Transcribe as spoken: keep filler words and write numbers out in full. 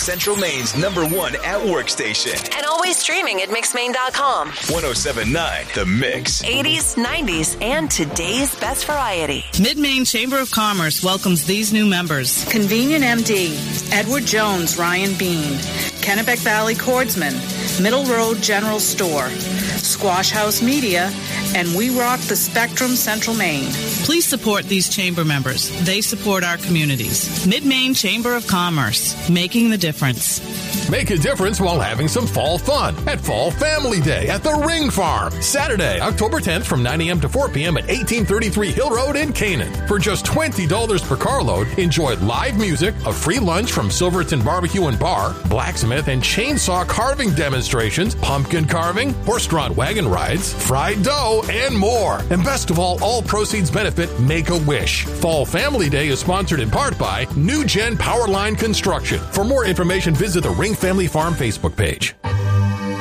Central Maine's number one at-work station. And always streaming at mix maine dot com. ten seventy-nine The Mix. eighties, nineties, and today's best variety. Mid-Maine Chamber of Commerce welcomes these new members. Convenient M D, Edward Jones, Ryan Bean, Kennebec Valley Cordsman, Middle Road General Store, Squash House Media, and We Rock the Spectrum Central Maine. Please support these chamber members. They support our communities. Mid-Maine Chamber of Commerce, making the difference. Make a difference while having some fall fun at Fall Family Day at the Ring Farm. Saturday, October tenth from nine a.m. to four p.m. at eighteen thirty-three Hill Road in Canaan. For just twenty dollars per carload, enjoy live music, a free lunch from Silverton Barbecue and Bar, blacksmith and chainsaw carving demonstrations, pumpkin carving, horse-drawn wagon rides, fried dough, and more. And best of all, all proceeds benefit Make-A-Wish. Fall Family Day is sponsored in part by New Gen Powerline Construction. For more information, visit the Ring Family Farm Facebook page.